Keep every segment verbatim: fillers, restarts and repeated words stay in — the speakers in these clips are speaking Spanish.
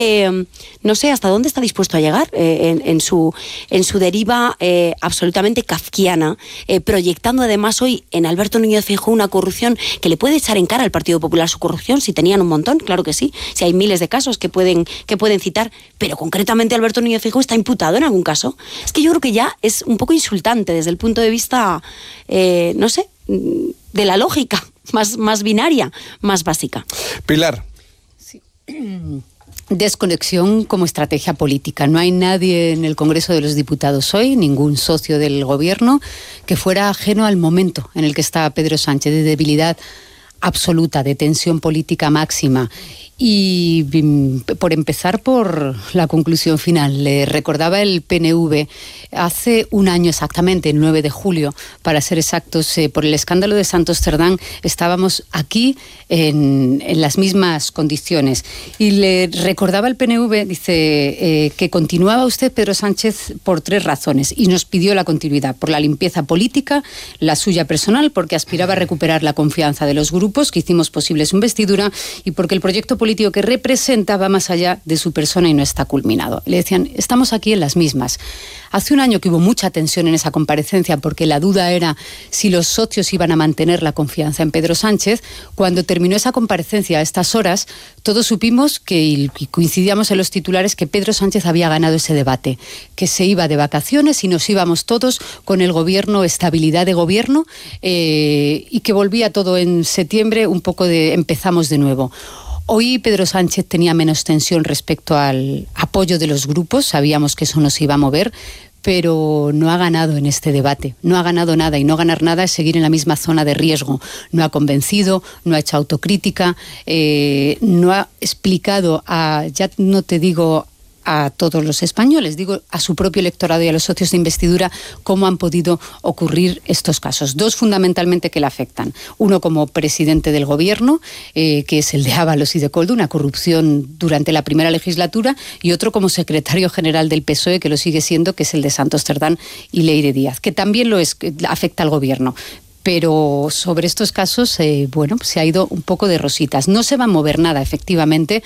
Eh, no sé hasta dónde está dispuesto a llegar eh, en, en, su, en su deriva eh, absolutamente kafkiana, eh, proyectando además hoy en Alberto Núñez Feijóo una corrupción que le puede echar en cara al Partido Popular su corrupción, si tenían un montón, claro que sí, si hay miles de casos que pueden, que pueden citar, pero concretamente Alberto Núñez Feijóo está imputado en algún caso. Es que yo creo que ya es un poco insultante desde el punto de vista, eh, no sé, de la lógica más, más binaria, más básica. Pilar. Sí. Desconexión como estrategia política. No hay nadie en el Congreso de los Diputados hoy, ningún socio del gobierno, que fuera ajeno al momento en el que está Pedro Sánchez, de debilidad absoluta, de tensión política máxima. Y por empezar por la conclusión final, le recordaba el P N V hace un año exactamente, el nueve de julio, para ser exactos, eh, por el escándalo de Santos Cerdán, estábamos aquí en, en las mismas condiciones. Y le recordaba al P N V, dice, eh, que continuaba usted, Pedro Sánchez, por tres razones, y nos pidió la continuidad: por la limpieza política, la suya personal, porque aspiraba a recuperar la confianza de los grupos que hicimos posible su investidura, y porque el proyecto político que representa va más allá de su persona y no está culminado. Le decían, estamos aquí en las mismas. Hace un año que hubo mucha tensión en esa comparecencia porque la duda era si los socios iban a mantener la confianza en Pedro Sánchez. Cuando terminó esa comparecencia a estas horas, todos supimos que, y coincidíamos en los titulares, que Pedro Sánchez había ganado ese debate, que se iba de vacaciones y nos íbamos todos con el gobierno, estabilidad de gobierno, eh, y que volvía todo en septiembre, un poco de empezamos de nuevo. Hoy Pedro Sánchez tenía menos tensión respecto al apoyo de los grupos, sabíamos que eso nos iba a mover, pero no ha ganado en este debate, no ha ganado nada, y no ganar nada es seguir en la misma zona de riesgo. No ha convencido, no ha hecho autocrítica, eh, no ha explicado a, ya no te digo a todos los españoles, digo a su propio electorado y a los socios de investidura, cómo han podido ocurrir estos casos. Dos fundamentalmente que le afectan. Uno como presidente del gobierno, eh, que es el de Ábalos y de Koldo, una corrupción durante la primera legislatura, y otro como secretario general del P S O E, que lo sigue siendo, que es el de Santos Cerdán y Leire Díaz, que también lo es, que afecta al gobierno. Pero sobre estos casos, eh, bueno, se ha ido un poco de rositas. No se va a mover nada, efectivamente,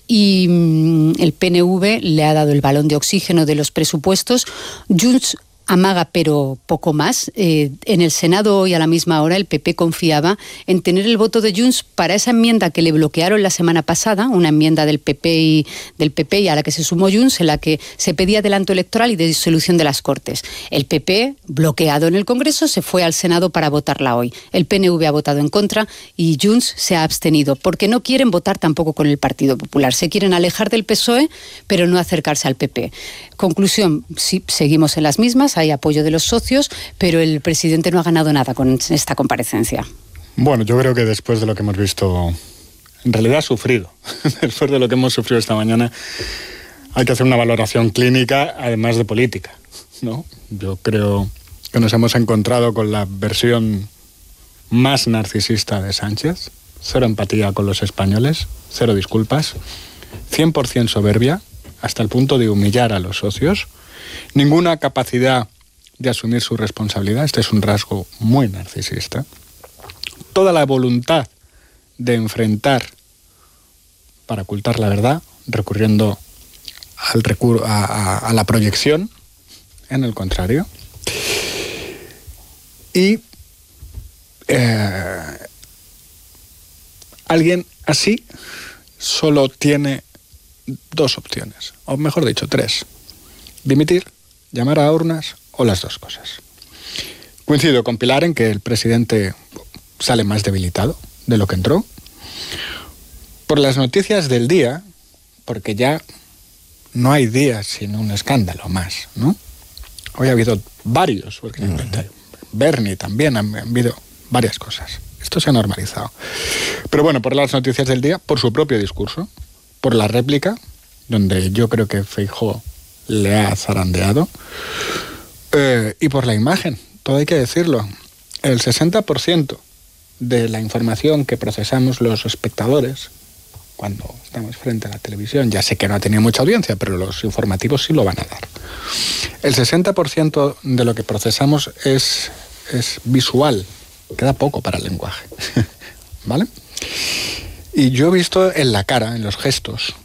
y mmm, el P N V le ha dado el balón de oxígeno de los presupuestos. Junts amaga, pero poco más. Eh, en el Senado hoy a la misma hora el P P confiaba en tener el voto de Junts para esa enmienda que le bloquearon la semana pasada, una enmienda del P P y del P P y a la que se sumó Junts, en la que se pedía adelanto electoral y de disolución de las Cortes. El P P, bloqueado en el Congreso, se fue al Senado para votarla hoy. El P N V ha votado en contra y Junts se ha abstenido, porque no quieren votar tampoco con el Partido Popular. Se quieren alejar del P S O E, pero no acercarse al P P. Conclusión, sí, seguimos en las mismas, hay apoyo de los socios, pero el presidente no ha ganado nada con esta comparecencia. Bueno, yo creo que después de lo que hemos visto, en realidad ha sufrido, después de lo que hemos sufrido esta mañana, hay que hacer una valoración clínica, además de política, ¿no? Yo creo que nos hemos encontrado con la versión más narcisista de Sánchez, cero empatía con los españoles, cero disculpas, cien por ciento soberbia, hasta el punto de humillar a los socios, ninguna capacidad de asumir su responsabilidad. Este es un rasgo muy narcisista. Toda la voluntad de enfrentar para ocultar la verdad, recurriendo al recur- a, a, a la proyección, en el contrario. Y eh, alguien así solo tiene dos opciones, o mejor dicho, tres: dimitir, llamar a urnas o las dos cosas. Coincido con Pilar en que el presidente sale más debilitado de lo que entró por las noticias del día, porque ya no hay días sin un escándalo más, ¿no? Hoy ha habido varios, porque uh-huh. Bernie también, han, han habido varias cosas. Esto se ha normalizado. Pero bueno, por las noticias del día, por su propio discurso, por la réplica, donde yo creo que Feijóo le ha zarandeado, eh, y por la imagen, todo hay que decirlo. El sesenta por ciento de la información que procesamos los espectadores cuando estamos frente a la televisión, ya sé que no ha tenido mucha audiencia, pero los informativos sí lo van a dar. El sesenta por ciento de lo que procesamos es, es visual, queda poco para el lenguaje, ¿vale? Y yo he visto en la cara, en los gestos,